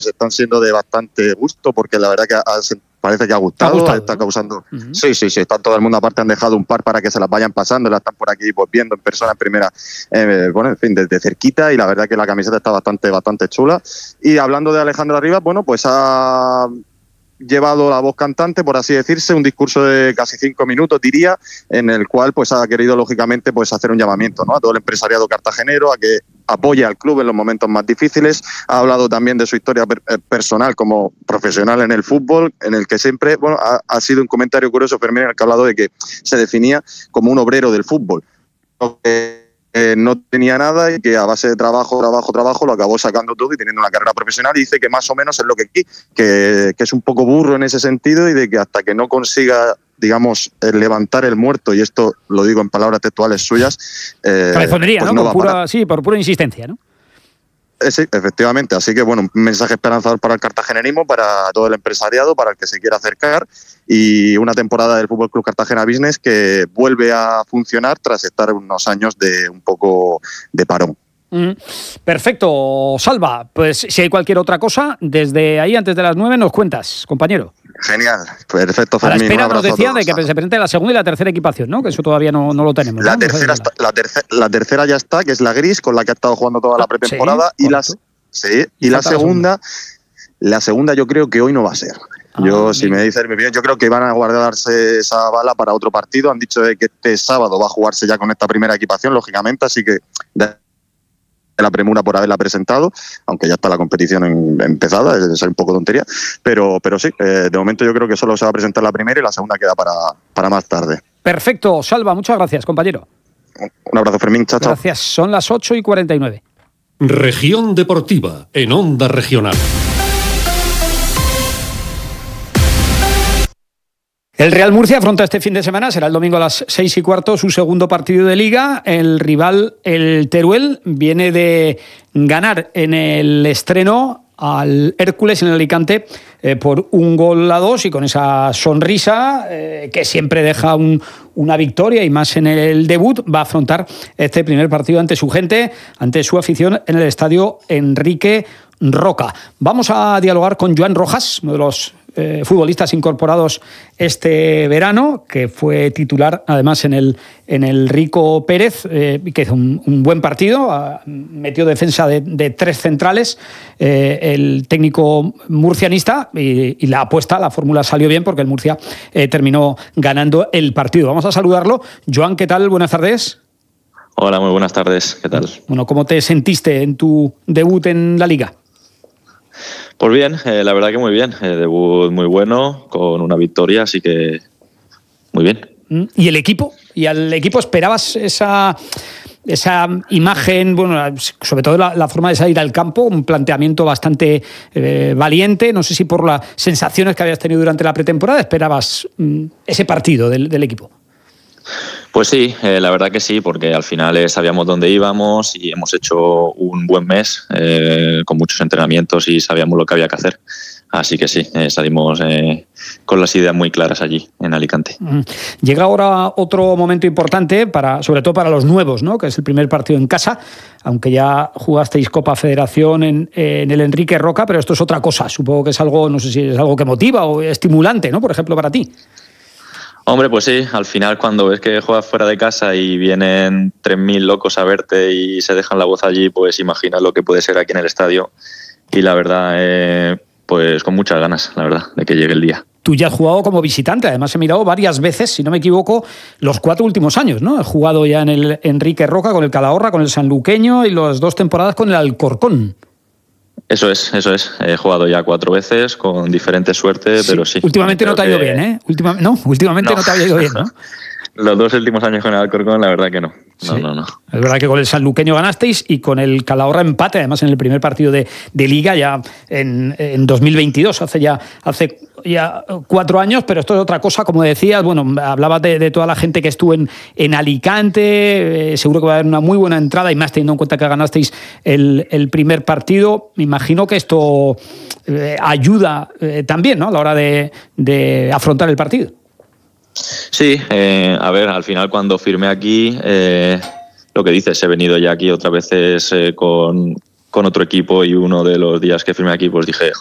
están siendo de bastante gusto, porque la verdad que parece que ha gustado, está causando... Uh-huh. Sí, está todo el mundo, aparte han dejado un par para que se las vayan pasando, las están por aquí pues, viendo en persona, en primera, bueno, en fin, desde cerquita, y la verdad que la camiseta está bastante chula. Y hablando de Alejandro Arribas, bueno, pues ha llevado la voz cantante, por así decirse, un discurso de casi 5 minutos, diría, en el cual pues ha querido, lógicamente, pues hacer un llamamiento, ¿no?, a todo el empresariado cartagenero a que apoye al club en los momentos más difíciles. Ha hablado también de su historia personal como profesional en el fútbol, en el que siempre, bueno, ha sido un comentario curioso, Fermín, en el que ha hablado de que se definía como un obrero del fútbol. No tenía nada y que a base de trabajo lo acabó sacando todo y teniendo una carrera profesional, y dice que más o menos es lo que es un poco burro en ese sentido, y de que hasta que no consiga, digamos, levantar el muerto, y esto lo digo en palabras textuales suyas, cabezonería, pues ¿no? Por pura insistencia, ¿no? Sí, efectivamente. Así que, bueno, un mensaje esperanzador para el cartagenerismo, para todo el empresariado, para el que se quiera acercar, y una temporada del Fútbol Club Cartagena Business que vuelve a funcionar tras estar unos años de un poco de parón. Perfecto, Salva. Pues si hay cualquier otra cosa, desde ahí, antes de las 9, nos cuentas, compañero. Genial, perfecto, Fermín. A la espera, nos decía, de que se presente la segunda y la tercera equipación, ¿no? Que eso todavía no lo tenemos. La tercera ya está, que es la gris, con la que ha estado jugando toda la pretemporada. Sí, y la segunda yo creo que hoy no va a ser. Si me dices, yo creo que van a guardarse esa bala para otro partido. Han dicho que este sábado va a jugarse ya con esta primera equipación, lógicamente, así que la premura por haberla presentado, aunque ya está la competición empezada, es un poco tontería, pero sí, de momento yo creo que solo se va a presentar la primera y la segunda queda para más tarde. Perfecto, Salva, muchas gracias, compañero. Un abrazo, Fermín, chao. Gracias, son las 8:49. Región Deportiva, en Onda Regional. El Real Murcia afronta este fin de semana, será el domingo a las 6:15, su segundo partido de Liga. El rival, el Teruel, viene de ganar en el estreno al Hércules en el Alicante por 1-2, y con esa sonrisa que siempre deja una victoria, y más en el debut, va a afrontar este primer partido ante su gente, ante su afición, en el estadio Enrique Roca. Vamos a dialogar con Joan Rojas, uno de los futbolistas incorporados este verano, que fue titular además en el Rico Pérez, que hizo un buen partido, metió defensa de 3 centrales, el técnico murcianista, y la apuesta, la fórmula salió bien, porque el Murcia terminó ganando el partido. Vamos a saludarlo. Joan, ¿qué tal? Buenas tardes. Hola, muy buenas tardes. ¿Qué tal? Bueno, ¿cómo te sentiste en tu debut en la Liga? Pues bien, la verdad que muy bien. Debut muy bueno, con una victoria, así que muy bien. ¿Y el equipo? ¿Y al equipo esperabas esa imagen? Bueno, sobre todo la forma de salir al campo, un planteamiento bastante valiente. No sé si por las sensaciones que habías tenido durante la pretemporada esperabas ese partido del equipo. Pues sí, la verdad que sí, porque al final sabíamos dónde íbamos y hemos hecho un buen mes con muchos entrenamientos y sabíamos lo que había que hacer. Así que sí, salimos con las ideas muy claras allí, en Alicante. Llega ahora otro momento importante, sobre todo para los nuevos, ¿no? Que es el primer partido en casa, aunque ya jugasteis Copa Federación en el Enrique Roca, pero esto es otra cosa. Supongo que es algo, no sé si es algo que motiva o estimulante, ¿no? Por ejemplo, para ti. Hombre, pues sí, al final cuando ves que juegas fuera de casa y vienen 3.000 locos a verte y se dejan la voz allí, pues imaginas lo que puede ser aquí en el estadio. Y la verdad, pues con muchas ganas, la verdad, de que llegue el día. Tú ya has jugado como visitante, además he mirado varias veces, si no me equivoco, los 4 últimos años, ¿no? He jugado ya en el Enrique Roca, con el Calahorra, con el Sanluqueño, y las 2 temporadas con el Alcorcón. Eso es. He jugado ya 4 veces con diferente suerte, pero sí. Últimamente no te ha ido bien, ¿eh? Últimamente no te había ido bien, ¿no? Los 2 últimos años con el Alcorcón, la verdad que no. No. Es verdad que con el Sanluqueño ganasteis y con el Calahorra empate, además en el primer partido de Liga ya en 2022, hace ya 4 años, pero esto es otra cosa, como decías. Bueno, hablabas de toda la gente que estuvo en Alicante, seguro que va a haber una muy buena entrada, y más teniendo en cuenta que ganasteis el primer partido. Me imagino que esto ayuda también, ¿no?, a la hora de afrontar el partido. Sí, a ver, al final cuando firmé aquí, lo que dices, he venido ya aquí otras veces con con otro equipo y uno de los días que firmé aquí pues dije,